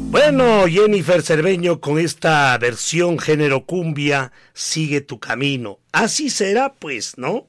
Bueno, Jennifer Cerveño con esta versión género cumbia, Sigue tu camino. Así será, pues, ¿no?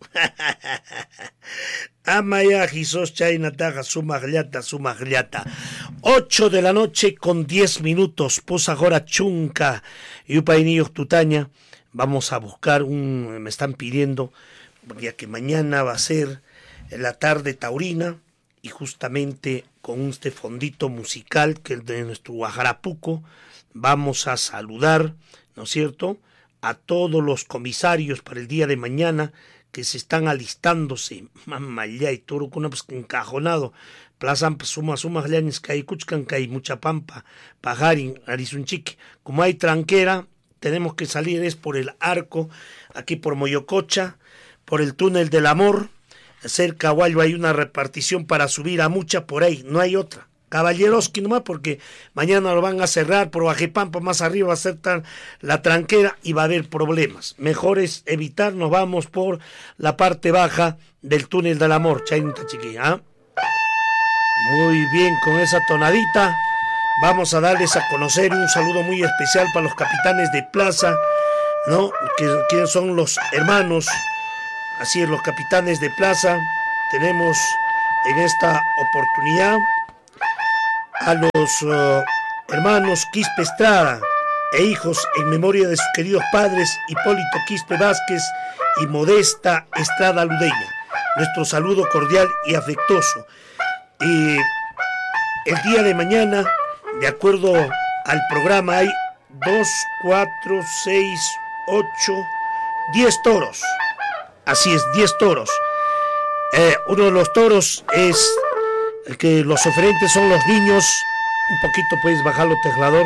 Amaya, Gisos, Chayna, Taja, Sumagliata. 8 de la noche con 10 minutos. Posagora Chunca, Yupainillos Tutaña. Vamos a buscar me están pidiendo, ya que mañana va a ser la tarde taurina, y justamente con este fondito musical que es de nuestro Guajarapuco, vamos a saludar, ¿no es cierto?, a todos los comisarios para el día de mañana que se están alistándose. Mamá ya y toro con encajonado. Plaza sumas llanes que cuchcan que hay mucha pampa, pajarin, arizunchique. Como hay tranquera, tenemos que salir es por el arco, aquí por Moyococha, por el túnel del amor. Cerca a Guayo hay una repartición para subir a Mucha, por ahí, no hay otra. Caballeroski nomás, porque mañana lo van a cerrar, por Bajepampa más arriba va a ser la tranquera y va a haber problemas. Mejor es evitar, nos vamos por la parte baja del túnel del amor, chainta chiquilla. ¿Eh? Muy bien, con esa tonadita vamos a darles a conocer un saludo muy especial para los capitanes de plaza, ¿no? Que son los hermanos. Así es, los capitanes de plaza. Tenemos en esta oportunidad a los hermanos Quispe Estrada e hijos en memoria de sus queridos padres Hipólito Quispe Vázquez y Modesta Estrada Ludeña. Nuestro saludo cordial y afectuoso. Y el día de mañana, de acuerdo al programa, hay 2, 4, 6, 8, 10 toros. Así es, 10 toros. Uno de los toros es el que los oferentes son los niños. Un poquito puedes bajarlo, teclador.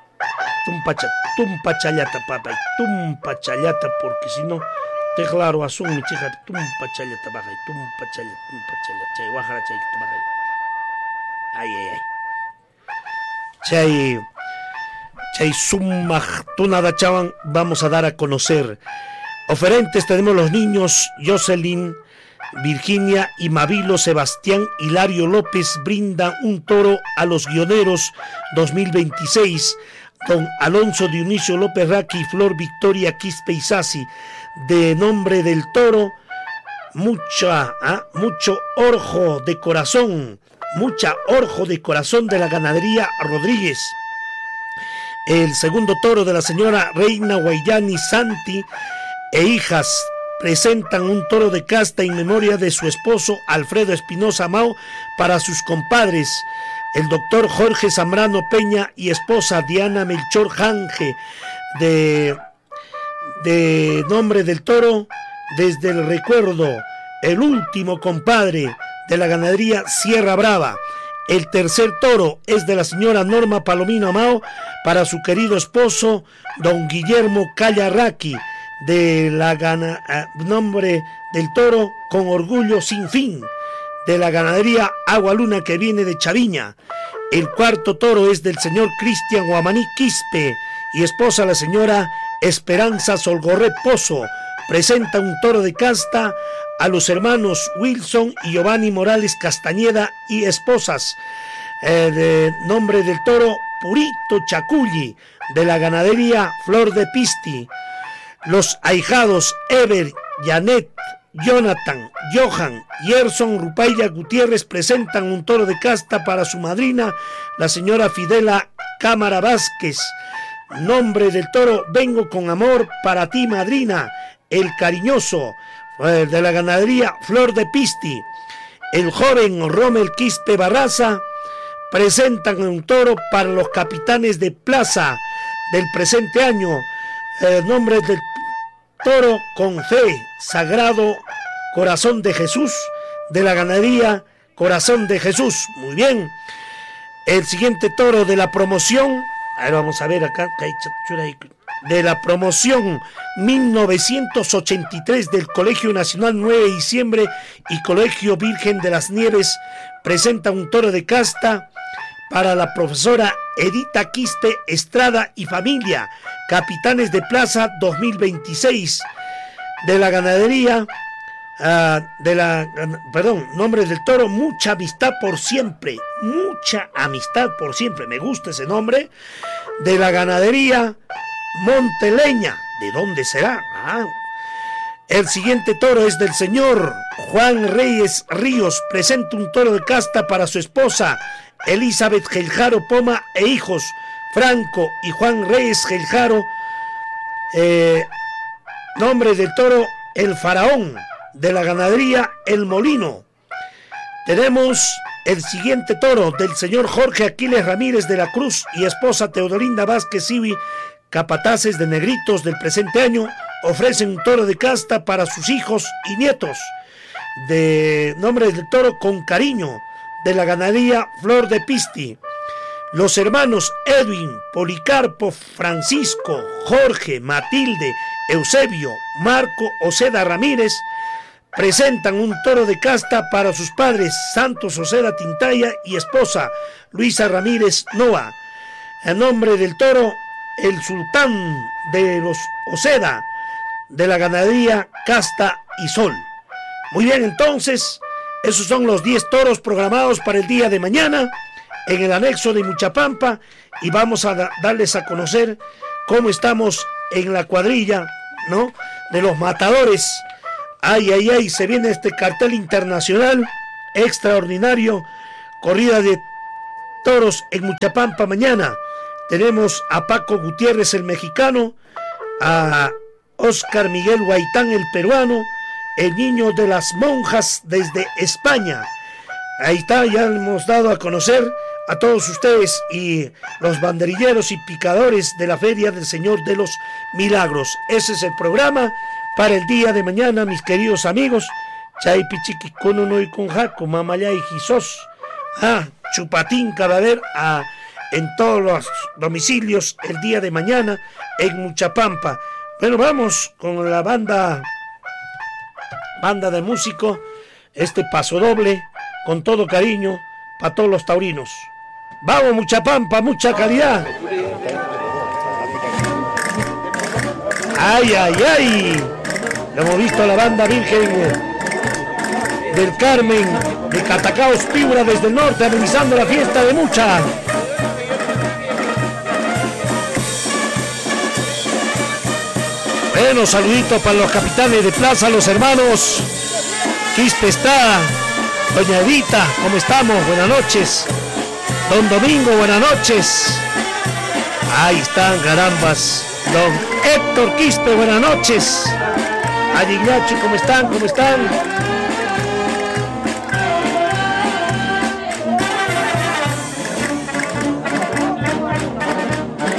Tumpa chayata, papá. Tumpa chayata, porque si no, teclaro azul, mi chica. Tumpa chayata, baja. Tumpa chayata. Chay, bajara, chay, baja. Ay. Chay, summa, tú nada, chavan. Vamos a dar a conocer. Oferentes tenemos los niños Jocelyn, Virginia y Mavilo Sebastián Hilario López brindan un toro a los guioneros 2026. Don Alonso Dionisio López Raqui y Flor Victoria Quispe Isasi. De nombre del toro, mucho orjo de corazón, mucha orjo de corazón de la ganadería Rodríguez. El segundo toro de la señora Reina Guayani Santi e hijas presentan un toro de casta en memoria de su esposo Alfredo Espinosa Mao para sus compadres, el doctor Jorge Zambrano Peña y esposa Diana Melchor Jange. De nombre del toro, desde el recuerdo, el último compadre de la ganadería Sierra Brava. El tercer toro es de la señora Norma Palomino Mao para su querido esposo don Guillermo Callarraqui. De la nombre del toro, con orgullo sin fin, de la ganadería Agua Luna que viene de Chaviña. El cuarto toro es del señor Cristian Guamaní Quispe y esposa la señora Esperanza Solgorré Pozo. Presenta un toro de casta a los hermanos Wilson y Giovanni Morales Castañeda y esposas. De nombre del toro, Purito Chaculli, de la ganadería Flor de Pisti. Los ahijados Ever, Janet, Jonathan, Johan y Erson Rupailla Gutiérrez presentan un toro de casta para su madrina, la señora Fidela Cámara Vázquez. Nombre del toro, vengo con amor para ti, madrina, el cariñoso, de la ganadería Flor de Pisti. El joven Rommel Quispe Barraza presentan un toro para los capitanes de plaza del presente año. Nombre del toro, con fe, Sagrado Corazón de Jesús, de la ganadería Corazón de Jesús. Muy bien. El siguiente toro de la promoción, ahora vamos a ver acá, de la promoción 1983 del Colegio Nacional 9 de Diciembre y Colegio Virgen de las Nieves, presenta un toro de casta para la profesora Edita Quispe Estrada y familia, capitanes de plaza 2026, de la ganadería Nombre del Toro, mucha amistad por siempre. Mucha amistad por siempre. Me gusta ese nombre. De la ganadería Monteleña. ¿De dónde será? El siguiente toro es del señor Juan Reyes Ríos. Presenta un toro de casta para su esposa Elizabeth Geljaro Poma e hijos Franco y Juan Reyes Geljaro. Nombre del toro, el Faraón. De la ganadería El Molino. Tenemos el siguiente toro del señor Jorge Aquiles Ramírez de la Cruz y esposa Teodolinda Vázquez Sibi, capataces de Negritos del presente año. Ofrecen un toro de casta para sus hijos y nietos. De nombre del toro Con Cariño, de la ganadería Flor de Pisti. Los hermanos Edwin, Policarpo, Francisco, Jorge, Matilde, Eusebio, Marco Oceda Ramírez presentan un toro de casta para sus padres Santos Oceda Tintaya y esposa Luisa Ramírez Noa. En nombre del toro, el sultán de los Oceda, de la ganadería Casta y Sol. Muy bien, entonces, esos son los 10 toros programados para el día de mañana en el anexo de Muchapampa, y vamos a darles a conocer cómo estamos en la cuadrilla, ¿no?, de los matadores. Ay, se viene este cartel internacional extraordinario, corrida de toros en Muchapampa mañana. Tenemos a Paco Gutiérrez el mexicano, a Oscar Miguel Guaitán el peruano, el niño de las monjas desde España. Ahí está, ya hemos dado a conocer a todos ustedes y los banderilleros y picadores de la Feria del Señor de los Milagros. Ese es el programa para el día de mañana, mis queridos amigos. Chay pichiqui cono no y con jaco, mamayá y gisos. Chupatín va a haber en todos los domicilios el día de mañana en Muchapampa. Bueno, vamos con la banda de músico, este paso doble, con todo cariño, para todos los taurinos. Vamos Muchapampa, mucha calidad. Ay. Hemos visto a la banda Virgen del Carmen de Catacaos Piura desde el norte, amenizando la fiesta de Mucha. Bueno, saluditos para los capitanes de plaza, los hermanos Quispe está, doña Edita, ¿cómo estamos? Buenas noches. Don Domingo, buenas noches. Ahí están, carambas. Don Héctor Quispe, buenas noches. Ay, Ignacio, ¿cómo están?